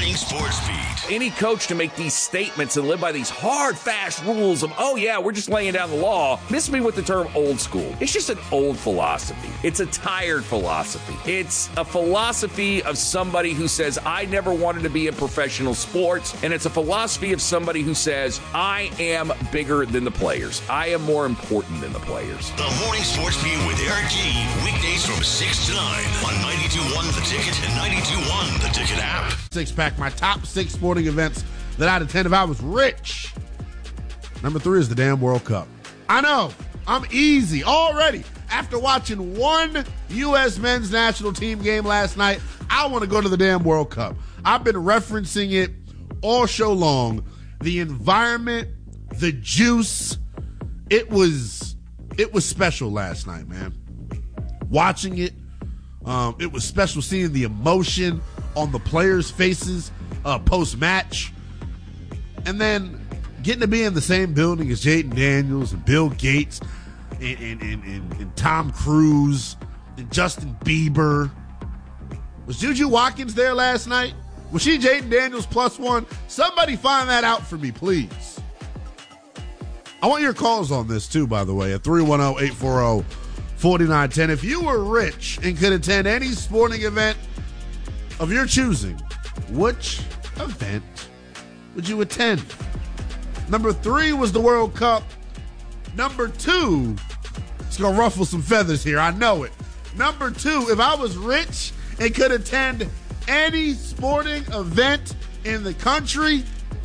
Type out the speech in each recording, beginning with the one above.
morning sports beat. Any coach to make these statements and live by these hard, fast rules of, oh yeah, we're just laying down the law, miss me with the term old school. It's just an old philosophy. It's a tired philosophy. It's a philosophy of somebody who says, I never wanted to be in professional sports, and it's a philosophy of somebody who says, I am bigger than the players. I am more important than the players. The morning sports beat with Eric G. Weekdays from 6 to 9 on 92.1 The Ticket and 92.1 The Ticket app. Six-pack, my top 6 sporting events that I'd attend if I was rich. Number 3 is the damn World Cup. I know, I'm easy already. After watching one U.S. men's national team game last night, I want to go to the damn World Cup. I've been referencing it all show long. The environment, the juice, it was special last night, man. Watching it, it was special seeing the emotion on the players' faces post-match. And then getting to be in the same building as Jaden Daniels and Bill Gates and Tom Cruise and Justin Bieber. Was Juju Watkins there last night? Was she Jaden Daniels +1? Somebody find that out for me, please. I want your calls on this, too, by the way, at 310-840-4910. If you were rich and could attend any sporting event of your choosing, which event would you attend? Number 3 was the World Cup. Number 2, it's going to ruffle some feathers here, I know it. Number 2, if I was rich and could attend any sporting event in the country,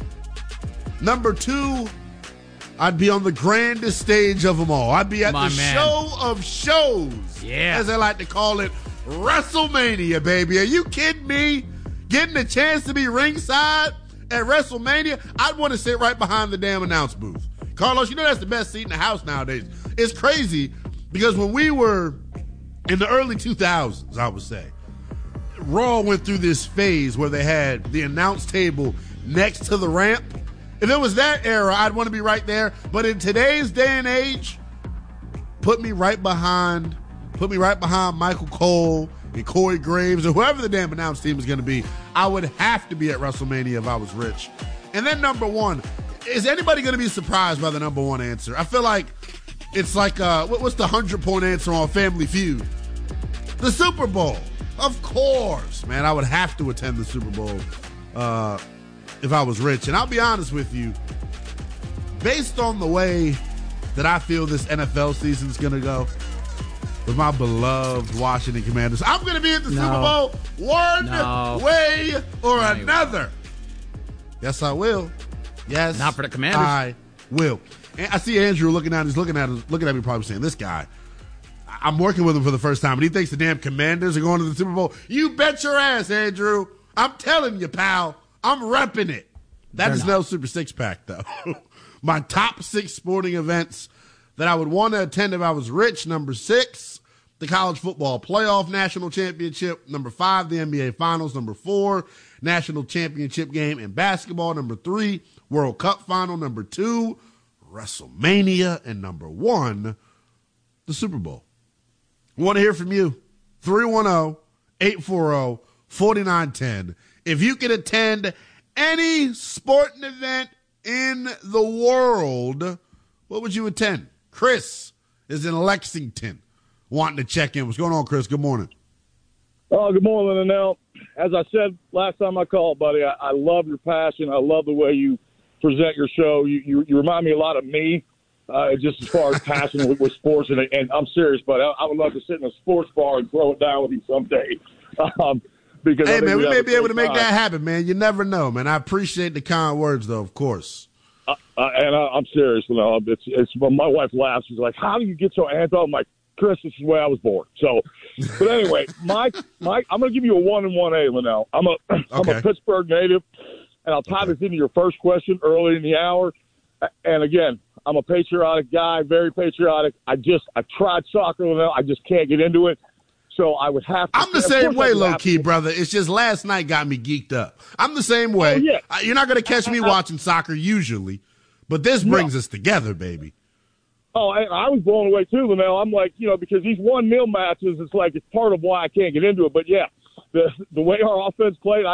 number 2, I'd be on the grandest stage of them all. I'd be at the show of shows, as they like to call it, WrestleMania, baby. Are you kidding me? Getting a chance to be ringside at WrestleMania, I'd want to sit right behind the damn announce booth. Carlos, you know that's the best seat in the house nowadays. It's crazy because when we were in the early 2000s, I would say, Raw went through this phase where they had the announce table next to the ramp. If it was that era, I'd want to be right there. But in today's day and age, put me right behind Michael Cole and Corey Graves or whoever the damn announce team is going to be. I would have to be at WrestleMania if I was rich. And then number 1, is anybody going to be surprised by the number 1 answer? I feel like it's like, what's the 100-point answer on Family Feud? The Super Bowl. Of course, man. I would have to attend the Super Bowl if I was rich. And I'll be honest with you, based on the way that I feel this NFL season's going to go, with my beloved Washington Commanders, I'm going to be at the Super Bowl one way or another. Yes, I will. Yes, not for the Commanders. I will. And I see Andrew looking at me, probably saying, "This guy, I'm working with him for the first time, and he thinks the damn Commanders are going to the Super Bowl." You bet your ass, Andrew. I'm telling you, pal. I'm repping it. That is no Super Six-Pack, though. My top 6 sporting events that I would want to attend if I was rich. Number 6, the College Football Playoff National Championship. Number 5, the NBA Finals. Number 4, National Championship game in basketball. Number 3, World Cup Final. Number 2, WrestleMania. And number 1, the Super Bowl. I want to hear from you. 310-840-4910. If you could attend any sporting event in the world, what would you attend? Chris is in Lexington wanting to check in. What's going on, Chris? Good morning. Oh, good morning, Linnell. As I said last time I called, buddy, I love your passion. I love the way you present your show. You remind me a lot of me, just as far as passion with sports. And I'm serious, but I would love to sit in a sports bar and throw it down with you someday. Because hey, man, we may be able to make that happen, man. You never know, man. I appreciate the kind words, though, of course. And I'm serious, you know. It's my wife laughs. She's like, "How do you get so anti?" I'm like, "Chris, this is the way I was born." So, but anyway, I'm going to give you a 1 and 1A, Linnell. I'm a Pittsburgh native, and I'll tie this into your first question early in the hour. And again, I'm a patriotic guy, very patriotic. I tried soccer, Linnell. I just can't get into it. So I would have to. I'm the same way, low-key, brother. It's just last night got me geeked up. I'm the same way. Oh, yeah. You're not going to catch me watching soccer usually, but this brings us together, baby. Oh, I was blown away, too, Linnell. I'm like, because these 1-0 matches, it's like it's part of why I can't get into it. But, yeah, the way our offense played,